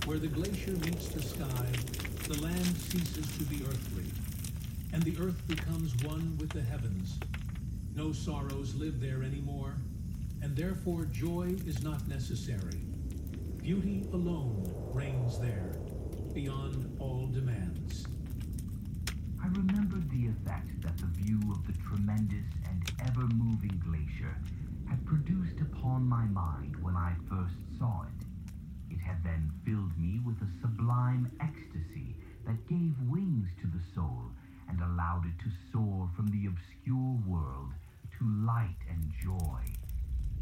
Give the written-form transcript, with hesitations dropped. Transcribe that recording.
Where the glacier meets the sky, the land ceases to be earthly, and the earth becomes one with the heavens. No sorrows live there anymore, and therefore joy is not necessary. Beauty alone reigns there, beyond all demands. I remembered the effect that the view of the tremendous and ever-moving glacier had produced upon my mind when I first saw it. It had then filled me with a sublime ecstasy that gave wings to the soul and allowed it to soar from the obscure world to light and joy.